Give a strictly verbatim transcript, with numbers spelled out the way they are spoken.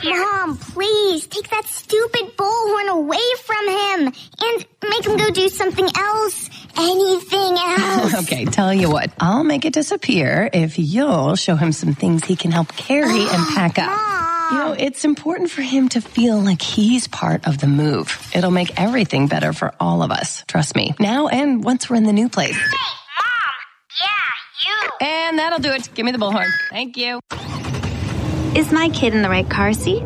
here. Mom, please, take that stupid bullhorn away from him and make him go do something else. Anything else. Okay, tell you what. I'll make it disappear if you'll show him some things he can help carry and pack up. Mom. You know, it's important for him to feel like he's part of the move. It'll make everything better for all of us. Trust me. Now and once we're in the new place. Hey, Mom. Yeah, you. And that'll do it. Give me the bullhorn. Thank you. Is my kid in the right car seat?